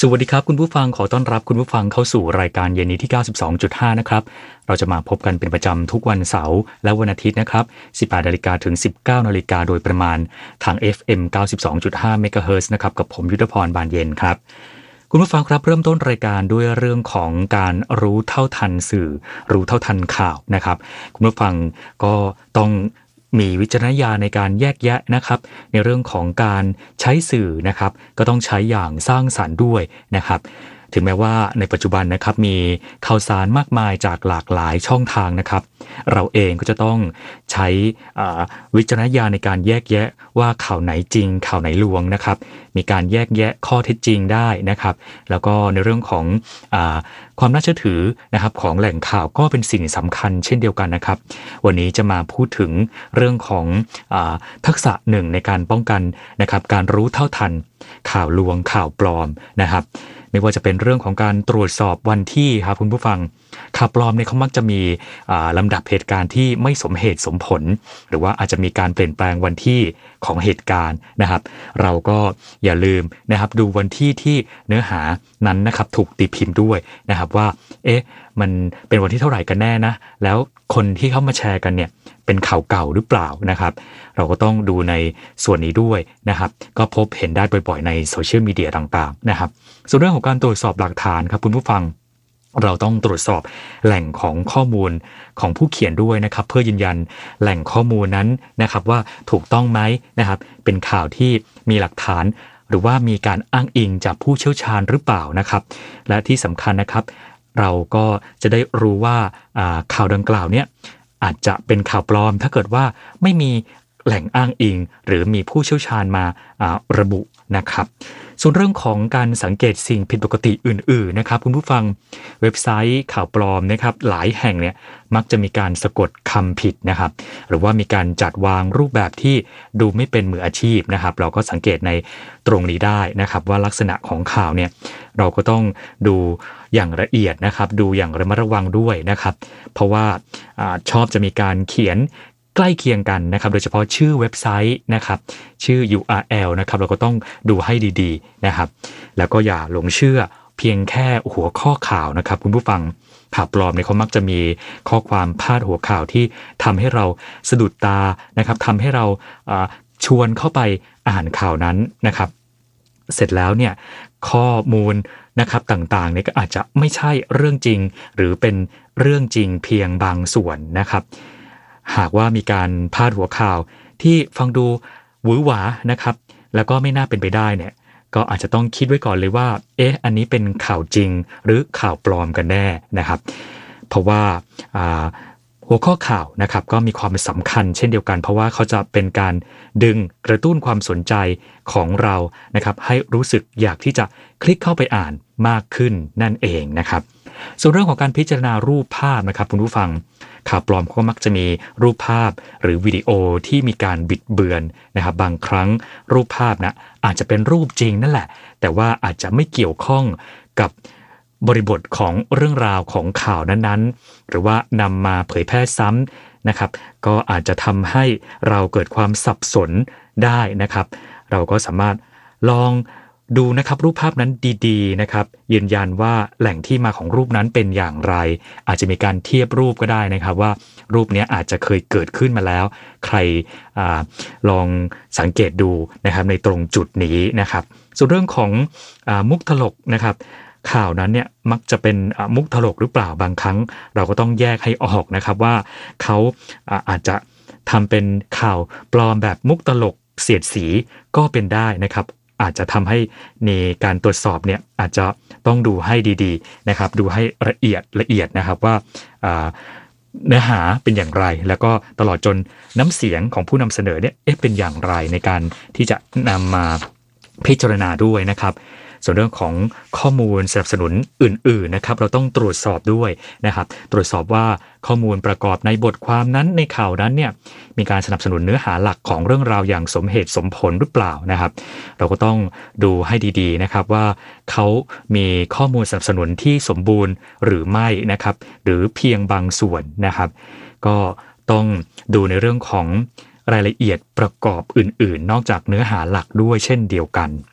สวัสดีครับคุณผู้ฟังขอต้อนรับคุณผู้ฟังเข้าสู่รายการเย็นนี้ที่ 92.5 นะครับเราจะมาพบกันเป็นประจำทุกวันเสาร์และวันอาทิตย์นะครับ 18 นาฬิกาถึง 19 นาฬิกาโดยประมาณทาง FM 92.5 เมกะเฮิรตซ์นะครับกับผมยุทธพรบานเย็นครับคุณผู้ฟังครับเริ่มต้นรายการด้วยเรื่องของการรู้เท่าทันสื่อรู้เท่าทันข่าวนะครับคุณผู้ฟังก็ต้องมีวิจารณญาณในการแยกแยะนะครับในเรื่องของการใช้สื่อนะครับก็ต้องใช้อย่างสร้างสรรค์ด้วยนะครับถึงแม้ว่าในปัจจุบันนะครับมีข่าวสารมากมายจากหลากหลายช่องทางนะครับเราเองก็จะต้องใช้วิจารณญาณในการแยกแยะว่าข่าวไหนจริงข่าวไหนลวงนะครับมีการแยกแยะข้อเท็จจริงได้นะครับแล้วก็ในเรื่องของความน่าเชื่อถือนะครับของแหล่งข่าวก็เป็นสิ่งสำคัญเช่นเดียวกันนะครับวันนี้จะมาพูดถึงเรื่องของทักษะหนึ่งในการป้องกันนะครับการรู้เท่าทันข่าวลวงข่าวปลอมนะครับไม่ว่าจะเป็นเรื่องของการตรวจสอบวันที่ครับคุณผู้ฟังข่าวปลอมเนี่ยเขามักจะมีลำดับเหตุการณ์ที่ไม่สมเหตุสมผลหรือว่าอาจจะมีการเปลี่ยนแปลงวันที่ของเหตุการณ์นะครับเราก็อย่าลืมนะครับดูวันที่ที่เนื้อหานั้นนะครับถูกตีพิมพ์ด้วยนะครับว่ามันเป็นวันที่เท่าไหร่กันแน่นะแล้วคนที่เข้ามาแชร์กันเนี่ยเป็นข่าวเก่าหรือเปล่านะครับเราก็ต้องดูในส่วนนี้ด้วยนะครับก็พบเห็นได้บ่อยๆในโซเชียลมีเดียต่างๆนะครับส่วนเรื่องของการตรวจสอบหลักฐานครับคุณผู้ฟังเราต้องตรวจสอบแหล่งของข้อมูลของผู้เขียนด้วยนะครับเพื่อยืนยันแหล่งข้อมูลนั้นนะครับว่าถูกต้องไหมนะครับเป็นข่าวที่มีหลักฐานหรือว่ามีการอ้างอิงจากผู้เชี่ยวชาญหรือเปล่านะครับและที่สำคัญนะครับเราก็จะได้รู้ว่าข่าวดังกล่าวเนี่ยอาจจะเป็นข่าวปลอมถ้าเกิดว่าไม่มีแหล่งอ้างอิงหรือมีผู้เชี่ยวชาญมาระบุนะครับส่วนเรื่องของการสังเกตสิ่งผิดปกติอื่นๆนะครับคุณผู้ฟังเว็บไซต์ข่าวปลอมนะครับหลายแห่งเนี่ยมักจะมีการสะกดคำผิดนะครับหรือว่ามีการจัดวางรูปแบบที่ดูไม่เป็นมืออาชีพนะครับเราก็สังเกตในตรงนี้ได้นะครับว่าลักษณะของข่าวเนี่ยเราก็ต้องดูอย่างละเอียดนะครับดูอย่างระมัดระวังด้วยนะครับเพราะว่าชอบจะมีการเขียนใกล้เคียงกันนะครับโดยเฉพาะชื่อเว็บไซต์นะครับชื่อ URL นะครับเราก็ต้องดูให้ดีๆนะครับแล้วก็อย่าหลงเชื่อเพียงแค่หัวข้อข่าวนะครับคุณผู้ฟังข่าวปลอมเนี่ยเขามักจะมีข้อความพาดหัวข่าวที่ทำให้เราสะดุดตานะครับทำให้เราชวนเข้าไปอ่านข่าวนั้นนะครับเสร็จแล้วเนี่ยข้อมูลนะครับต่างๆเนี่ยก็อาจจะไม่ใช่เรื่องจริงหรือเป็นเรื่องจริงเพียงบางส่วนนะครับหากว่ามีการพาดหัวข่าวที่ฟังดูหวือหวานะครับแล้วก็ไม่น่าเป็นไปได้เนี่ยก็อาจจะต้องคิดไว้ก่อนเลยว่าอันนี้เป็นข่าวจริงหรือข่าวปลอมกันแน่นะครับเพราะว่าหัวข้อข่าวนะครับก็มีความสำคัญเช่นเดียวกันเพราะว่าเขาจะเป็นการดึงกระตุ้นความสนใจของเรานะครับให้รู้สึกอยากที่จะคลิกเข้าไปอ่านมากขึ้นนั่นเองนะครับส่วนเรื่องของการพิจารณารูปภาพนะครับคุณผู้ฟังข่าวปลอมก็มักจะมีรูปภาพหรือวิดีโอที่มีการบิดเบือนนะครับบางครั้งรูปภาพนะอาจจะเป็นรูปจริงนั่นแหละแต่ว่าอาจจะไม่เกี่ยวข้องกับบริบทของเรื่องราวของข่าวนั้นๆหรือว่านำมาเผยแพร่ซ้ำนะครับก็อาจจะทำให้เราเกิดความสับสนได้นะครับเราก็สามารถลองดูนะครับรูปภาพนั้นดีๆนะครับยืนยันว่าแหล่งที่มาของรูปนั้นเป็นอย่างไรอาจจะมีการเทียบรูปก็ได้นะครับว่ารูปนี้อาจจะเคยเกิดขึ้นมาแล้วใครลองสังเกตดูนะครับในตรงจุดนี้นะครับส่วนเรื่องของมุกตลกนะครับข่าวนั้นเนี่ยมักจะเป็นมุกตลกหรือเปล่าบางครั้งเราก็ต้องแยกให้ออกนะครับว่าเขาอาจจะทำเป็นข่าวปลอมแบบมุกตลกเสียดสีก็เป็นได้นะครับอาจจะทำให้ในการตรวจสอบเนี่ยอาจจะต้องดูให้ดีๆนะครับดูให้ละเอียดนะครับว่าเนื้อหาเป็นอย่างไรแล้วก็ตลอดจนน้ำเสียงของผู้นำเสนอเนี่ยเป็นอย่างไรในการที่จะนำมาพิจารณาด้วยนะครับส่วนเรื่องของข้อมูลสนับสนุนอื่นๆนะครับเราต้องตรวจสอบด้วยนะครับตรวจสอบว่าข้อมูลประกอบในบทความนั้นในข่าวนั้นเนี่ยมีการสนับสนุนเนื้อหาหลักของเรื่องราวอย่างสมเหตุสมผลหรือเปล่านะครับเราก็ต้องดูให้ดีๆนะครับว่าเขามีข้อมูลสนับสนุนที่สมบูรณ์หรือไม่นะครับหรือเพียงบางส่วนนะครับก็ต้องดูในเรื่องของรายละเอียดประกอบอื่นๆนอกจากเนื้อหาหลักด้วยเช่นเดียวกัน ส่วน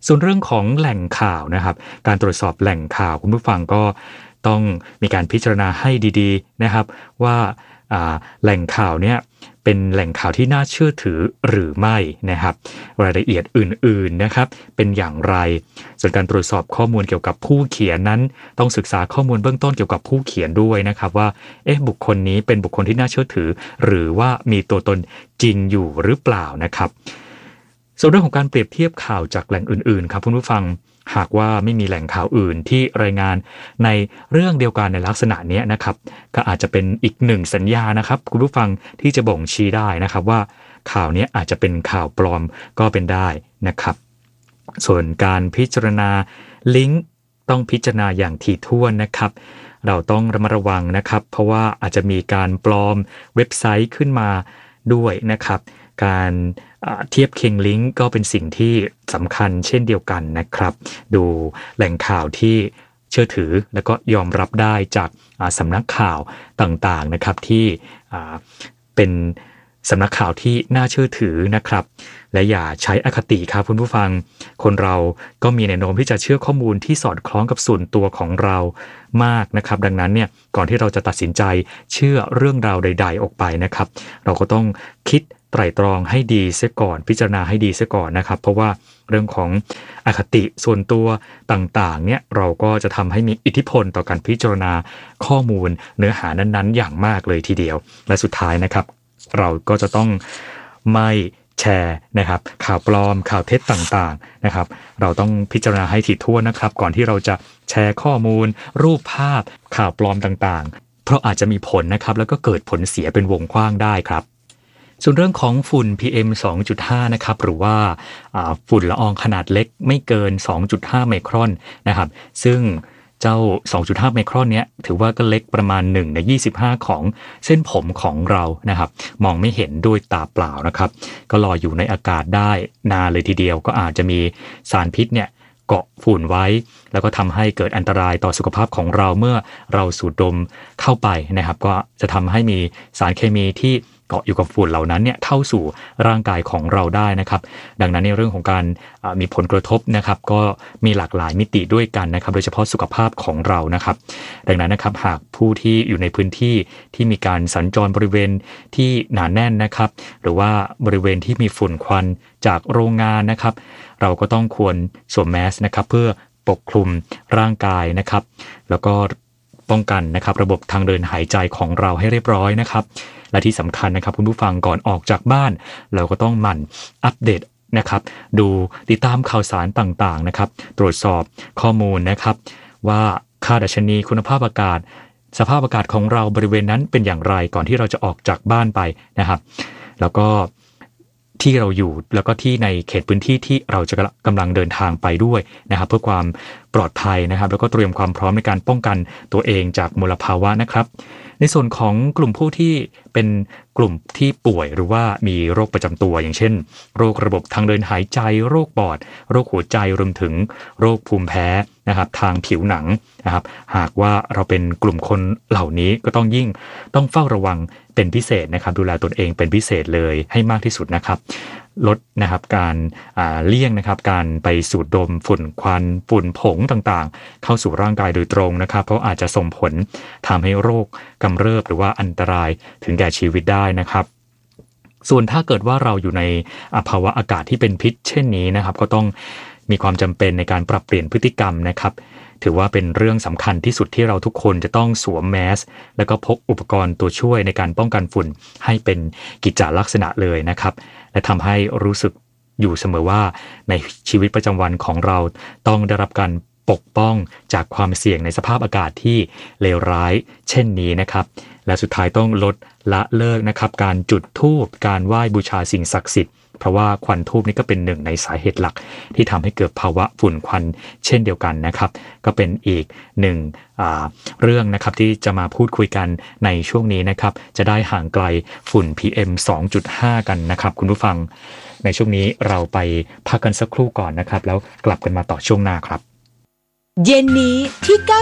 ส่วนเรื่องของแหล่งข่าวนะครับการตรวจสอบแหล่งข่าวคุณผู้ฟังก็ต้องมีการพิจารณาให้ดีๆนะครับว่าแหล่งข่าวเนี่ยเป็นแหล่งข่าวที่น่าเชื่อถือหรือไม่นะครับรายละเอียดอื่นๆนะครับเป็นอย่างไรส่วนการตรวจสอบข้อมูลเกี่ยวกับผู้เขียนนั้นต้องศึกษาข้อมูลเบื้องต้นเกี่ยวกับผู้เขียนด้วยนะครับว่าบุคคลนี้เป็นบุคคลที่น่าเชื่อถือหรือว่ามีตัวตนจริงอยู่หรือเปล่านะครับส่วนเรื่องของการเปรียบเทียบข่าวจากแหล่งอื่นๆครับคุณผู้ฟังหากว่าไม่มีแหล่งข่าวอื่นที่รายงานในเรื่องเดียวกันในลักษณะนี้นะครับก็อาจจะเป็นอีกหนึ่งสัญญานะครับคุณผู้ฟังที่จะบ่งชี้ได้นะครับว่าข่าวนี้อาจจะเป็นข่าวปลอมก็เป็นได้นะครับส่วนการพิจารณาลิงก์ต้องพิจารณาอย่างถี่ถ้วนนะครับเราต้องระมัดระวังนะครับเพราะว่าอาจจะมีการปลอมเว็บไซต์ขึ้นมาด้วยนะครับการเทียบเคียงลิงก์ก็เป็นสิ่งที่สำคัญเช่นเดียวกันนะครับดูแหล่งข่าวที่เชื่อถือแล้วก็ยอมรับได้จากสำนักข่าวต่างๆนะครับที่เป็นสำนักข่าวที่น่าเชื่อถือนะครับและอย่าใช้อคติครับคุณผู้ฟังคนเราก็มีแนวโน้มที่จะเชื่อข้อมูลที่สอดคล้องกับส่วนตัวของเรามากนะครับดังนั้นเนี่ยก่อนที่เราจะตัดสินใจเชื่อเรื่องราวใดๆออกไปนะครับเราก็ต้องคิดไตร่ตรองให้ดีเสียก่อนพิจารณาให้ดีเสียก่อนนะครับเพราะว่าเรื่องของอคติส่วนตัวต่างๆเนี่ยเราก็จะทำให้มีอิทธิพลต่อการพิจารณาข้อมูลเนื้อหานั้นๆอย่างมากเลยทีเดียวและสุดท้ายนะครับเราก็จะต้องไม่แชร์นะครับข่าวปลอมข่าวเท็จต่างๆนะครับเราต้องพิจารณาให้ถี่ถ้วนนะครับก่อนที่เราจะแชร์ข้อมูลรูปภาพข่าวปลอมต่างๆเพราะอาจจะมีผลนะครับแล้วก็เกิดผลเสียเป็นวงกว้างได้ครับส่วนเรื่องของฝุ่น PM 2.5 นะครับหรือว่าฝุ่นละอองขนาดเล็กไม่เกิน 2.5 ไมครอนนะครับซึ่งเจ้า 2.5 ไมครอนเนี้ยถือว่าก็เล็กประมาณ1ใน25ของเส้นผมของเรานะครับมองไม่เห็นด้วยตาเปล่านะครับก็ลอยอยู่ในอากาศได้นานเลยทีเดียวก็อาจจะมีสารพิษเนี่ยเกาะฝุ่นไว้แล้วก็ทำให้เกิดอันตรายต่อสุขภาพของเราเมื่อเราสูดดมเข้าไปนะครับก็จะทำให้มีสารเคมีที่เกาะอยู่กับฝุ่นเหล่านั้นเนี่ยเข้าสู่ร่างกายของเราได้นะครับดังนั้นในเรื่องของการมีผลกระทบนะครับก็มีหลากหลายมิติด้วยกันนะครับโดยเฉพาะสุขภาพของเรานะครับดังนั้นนะครับหากผู้ที่อยู่ในพื้นที่ที่มีการสัญจรบริเวณที่หนาแน่นนะครับหรือว่าบริเวณที่มีฝุ่นควันจากโรงงานนะครับเราก็ต้องควรสวมแมสนะครับเพื่อปกคลุมร่างกายนะครับแล้วก็ป้องกันนะครับระบบทางเดินหายใจของเราให้เรียบร้อยนะครับและที่สำคัญนะครับคุณผู้ฟังก่อนออกจากบ้านเราก็ต้องหมั่นอัปเดตนะครับดูติดตามข่าวสารต่างๆนะครับตรวจสอบข้อมูลนะครับว่าค่าดัชนีคุณภาพอากาศสภาพอากาศของเราบริเวณนั้นเป็นอย่างไรก่อนที่เราจะออกจากบ้านไปนะครับแล้วก็ที่เราอยู่แล้วก็ที่ในเขตพื้นที่ที่เราจะกำลังเดินทางไปด้วยนะครับเพื่อความปลอดภัยนะครับแล้วก็เตรียมความพร้อมในการป้องกันตัวเองจากมลภาวะนะครับในส่วนของกลุ่มผู้ที่เป็นกลุ่มที่ป่วยหรือว่ามีโรคประจำตัวอย่างเช่นโรคระบบทางเดินหายใจโรคปอดโรคหัวใจรวมถึงโรคภูมิแพ้นะครับทางผิวหนังนะครับหากว่าเราเป็นกลุ่มคนเหล่านี้ก็ต้องเฝ้าระวังเป็นพิเศษนะครับดูแลตนเองเป็นพิเศษเลยให้มากที่สุดนะครับลดนะครับการเลี่ยงนะครับการไปสูดดมฝุ่นควันฝุ่นผงต่างๆเข้าสู่ร่างกายโดยตรงนะครับเพราะอาจจะส่งผลทำให้โรคกำเริบหรือว่าอันตรายถึงแก่ชีวิตได้นะครับส่วนถ้าเกิดว่าเราอยู่ในภาวะอากาศที่เป็นพิษเช่นนี้นะครับก็ต้องมีความจำเป็นในการปรับเปลี่ยนพฤติกรรมนะครับถือว่าเป็นเรื่องสำคัญที่สุดที่เราทุกคนจะต้องสวมแมสแล้วก็พกอุปกรณ์ตัวช่วยในการป้องกันฝุ่นให้เป็นกิจจลักษณะเลยนะครับและทำให้รู้สึกอยู่เสมอว่าในชีวิตประจำวันของเราต้องได้รับการปกป้องจากความเสี่ยงในสภาพอากาศที่เลวร้ายเช่นนี้นะครับและสุดท้ายต้องลดละเลิกนะครับการจุดธูปการไหว้บูชาสิ่งศักดิ์สิทธิ์เพราะว่าควันธูปนี่ก็เป็นหนึ่งในสาเหตุหลักที่ทำให้เกิดภาวะฝุ่นควันเช่นเดียวกันนะครับก็เป็นอีกหนึ่งเรื่องนะครับที่จะมาพูดคุยกันในช่วงนี้นะครับจะได้ห่างไกลฝุ่น PM 2.5 กันนะครับคุณผู้ฟังในช่วงนี้เราไปพักกันสักครู่ก่อนนะครับแล้วกลับกันมาต่อช่วงหน้าครับเย็นนี้ที่ 92.5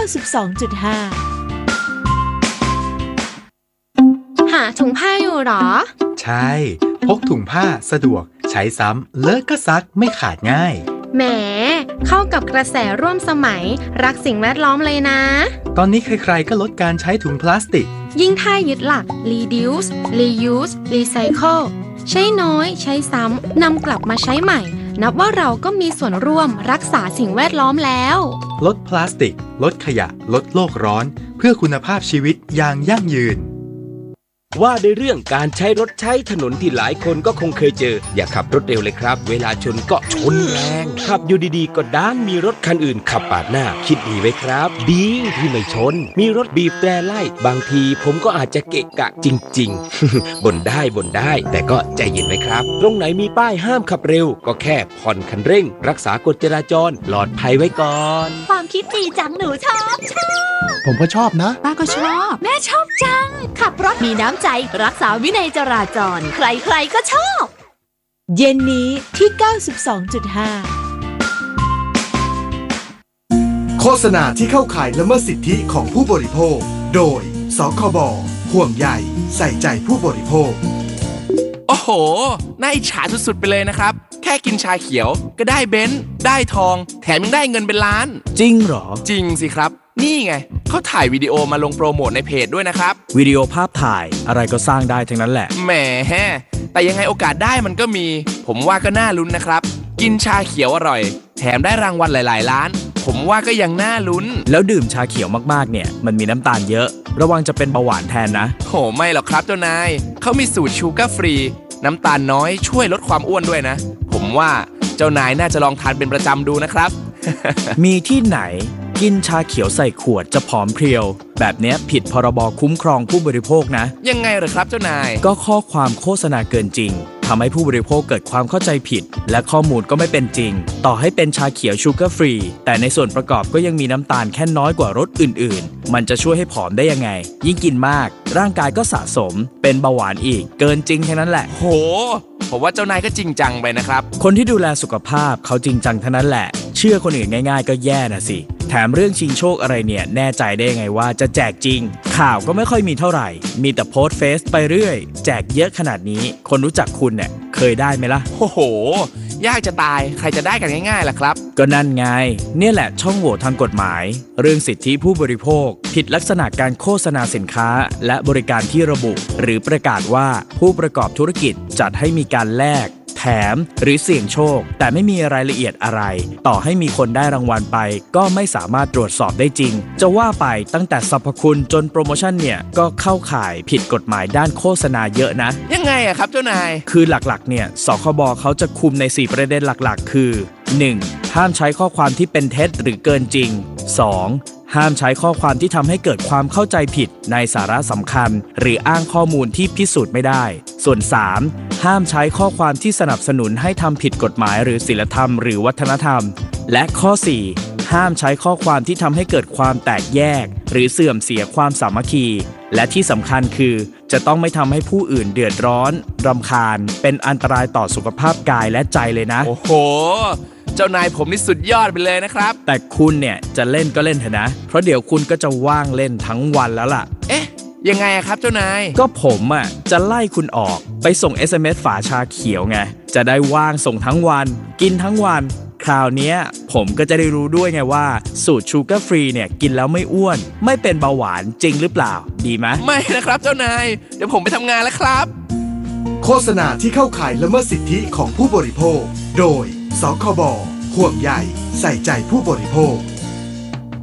หาถุงผ้าอยู่หรอใช่พกถุงผ้าสะดวกใช้ซ้ำเลอะก็ซักไม่ขาดง่ายแหมเข้ากับกระแสร่วมสมัยรักสิ่งแวดล้อมเลยนะตอนนี้ใครๆก็ลดการใช้ถุงพลาสติกยิ่งถ้ายึดหลัก reduce reuse recycle ใช้น้อยใช้ซ้ำนำกลับมาใช้ใหม่นับว่าเราก็มีส่วนร่วมรักษาสิ่งแวดล้อมแล้วลดพลาสติกลดขยะลดโลกร้อนเพื่อคุณภาพชีวิตอย่างยั่งยืนว่าด้วยเรื่องการใช้รถใช้ถนนที่หลายคนก็คงเคยเจออย่าขับรถเร็วเลยครับเวลาชนก็ชนแรงขับอยู่ดีๆก็ด้านมีรถคันอื่นขับปาดหน้าคิดดีไว้ครับดีที่ไม่ชนมีรถบีบแตรไล่บางทีผมก็อาจจะเกะกะจริงๆ บ่นได้แต่ก็ใจเย็นไว้ครับตรงไหนมีป้ายห้ามขับเร็วก็แค่ผ่อนคันเร่งรักษากฎจราจรปลอดภัยไว้ก่อนความคิดดีจังหนูชอบผมก็ชอบนะป้าก็ชอบแม่ชอบจังขับรถมีน้ำใจรักษาวินัยจราจรใครๆก็ชอบเย็นนี้ที่ 92.5 โฆษณาที่เข้าข่ายละเมิดสิทธิของผู้บริโภคโดยสคบ.ห่วงใยใส่ใจผู้บริโภคโอ้โหน่าอิจฉาสุดๆไปเลยนะครับแค่กินชาเขียวก็ได้เบนซ์ได้ทองแถมยังได้เงินเป็นล้านจริงเหรอจริงสิครับนี่ไงเขาถ่ายวิดีโอมาลงโปรโมทในเพจด้วยนะครับวิดีโอภาพถ่ายอะไรก็สร้างได้ทั้งนั้นแหละแหมแต่ยังไงโอกาสได้มันก็มีผมว่าก็น่าลุ้นนะครับกินชาเขียวอร่อยแถมได้รางวัลหลายๆล้านผมว่าก็ยังน่าลุ้นแล้วดื่มชาเขียวมากๆเนี่ยมันมีน้ำตาลเยอะระวังจะเป็นเบาหวานแทนนะโหไม่หรอกครับเจ้านายเขามีสูตรชูการ์ฟรีน้ำตาลน้อยช่วยลดความอ้วนด้วยนะผมว่าเจ้านายน่าจะลองทานเป็นประจำดูนะครับมีที่ไหนกินชาเขียวใส่ขวดจะผอมเพรียวแบบนี้ผิดพรบคุ้มครองผู้บริโภคนะยังไงเหรอครับเจ้านายก็ข้อความโฆษณาเกินจริงทำให้ผู้บริโภคเกิดความเข้าใจผิดและข้อมูลก็ไม่เป็นจริงต่อให้เป็นชาเขียวชูการ์ฟรีแต่ในส่วนประกอบก็ยังมีน้ำตาลแค่น้อยกว่ารสอื่นๆมันจะช่วยให้ผอมได้ยังไงยิ่งกินมากร่างกายก็สะสมเป็นเบาหวานอีกเกินจริงแค่นั้นแหละโหผมว่าเจ้านายก็จริงจังไปนะครับคนที่ดูแลสุขภาพเขาจริงจังเท่านั้นแหละเชื่อคนอื่นง่ายๆก็แย่นะสิแถมเรื่องชิงโชคอะไรเนี่ยแน่ใจได้ไงว่าจะแจกจริงข่าวก็ไม่ค่อยมีเท่าไหร่มีแต่โพสต์เฟซไปเรื่อยแจกเยอะขนาดนี้คนรู้จักคุณเนี่ยเคยได้ไหมล่ะโอ้โหยากจะตายใครจะได้กันง่ายๆล่ะครับก็นั่นไงเนี่ยแหละช่องโหว่ทางกฎหมายเรื่องสิทธิผู้บริโภคผิดลักษณะการโฆษณาสินค้าและบริการที่ระบุหรือประกาศว่าผู้ประกอบธุรกิจจัดให้มีการแลกแถมหรือเสี่ยงโชคแต่ไม่มีรายละเอียดอะไรต่อให้มีคนได้รางวัลไปก็ไม่สามารถตรวจสอบได้จริงจะว่าไปตั้งแต่สรรพคุณจนโปรโมชั่นเนี่ยก็เข้าข่ายผิดกฎหมายด้านโฆษณาเยอะนะยังไงอะครับเจ้านายคือหลักๆเนี่ยสคบ.เขาจะคุมใน4ประเด็นหลักๆคือ 1. ห้ามใช้ข้อความที่เป็นเท็จหรือเกินจริง 2. ห้ามใช้ข้อความที่ทำให้เกิดความเข้าใจผิดในสาระสำคัญหรืออ้างข้อมูลที่พิสูจน์ไม่ได้ส่วน 3. ห้ามใช้ข้อความที่สนับสนุนให้ทำผิดกฎหมายหรือศีลธรรมหรือวัฒนธรรมและข้อ 4. ห้ามใช้ข้อความที่ทำให้เกิดความแตกแยกหรือเสื่อมเสียความสามัคคีและที่สำคัญคือจะต้องไม่ทำให้ผู้อื่นเดือดร้อนรำคาญเป็นอันตรายต่อสุขภาพกายและใจเลยนะโอ้โหเจ้านายผมนี่สุดยอดไปเลยนะครับแต่คุณเนี่ยจะเล่นก็เล่นเถอะนะเพราะเดี๋ยวคุณก็จะว่างเล่นทั้งวันแล้วล่ะเอ๊ะยังไงครับเจ้านายก็ผมจะไล่คุณออกไปส่ง SMS ฝาชาเขียวไงจะได้ว่างส่งทั้งวันกินทั้งวันคราวนี้ผมก็จะได้รู้ด้วยไงว่าสูตรชูการ์ฟรีเนี่ยกินแล้วไม่อ้วนไม่เป็นเบาหวานจริงหรือเปล่าดีไหมไม่นะครับเจ้านายเดี๋ยวผมไปทำงานแล้วครับโฆษณาที่เข้าข่ายละเมิดสิทธิของผู้บริโภคโดยสคบ.ห่วงใยใส่ใจผู้บริโภค